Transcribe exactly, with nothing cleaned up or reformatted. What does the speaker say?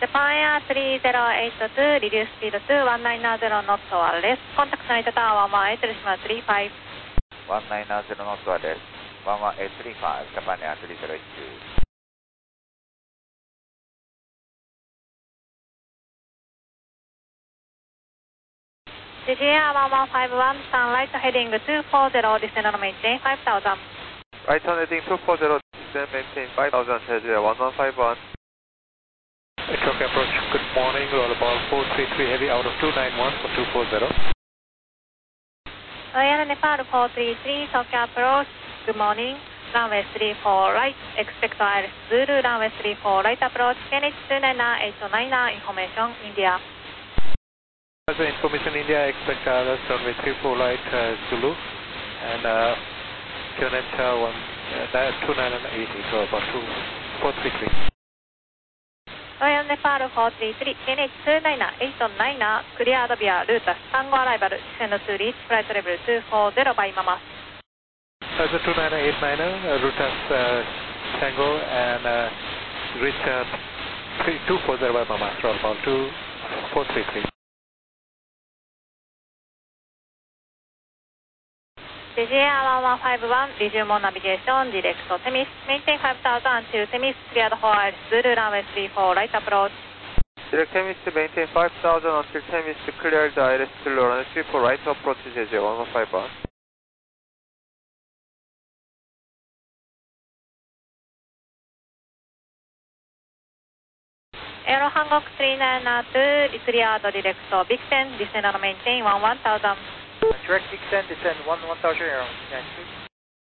Japan Air three zero eight two, reduce speed to one nine zero knots wireless. Contact Narita Tower one one eight decimal three five. one nine zero knots wireless, one one eight three five, Japan Air three zero eight two. J J R one one five one, turn right heading two four zero, descend and maintain five thousand. Right turn heading two four zero, descend maintain five thousand, J J R one one five one. Tokyo approach, good morning, roll ball four three three heavy out of two nine one for two four zero. Royal Nepal four three three, Tokyo approach, good morning, runway three four right, expect Iris Zulu, runway three four right approach, K N H two nine nine eight nine nine, information India. As the information India, expect Iris runway three four right, uh, Zulu, and uh, K N H uh, one, uh, two nine nine eight eight, roll ball two four three three. Royal Nepal four three three, K N H two nine nine eight nine nine, cleared via Rutas, Tango arrival, descend to reach flight level two four zero by Mama. As a two nine eight nine, uh, Rutas uh, Tango, and uh, reach uh, two four zero by Mama, roll ball two four three three. J J R one one five one, resume on navigation, direct to Temis, maintain five thousand until Temis, cleared for Iris Zulu, runway three four right approach. Direct Temis to maintain five thousand until Temis to clear the Iris Zulu, runway three four right approach, J J R one one five one. Aero Hancock three nine two, cleared direct to Big Ten, descend and maintain one one thousand. Direct Big Ten, descend one one thousand, Aero nine two.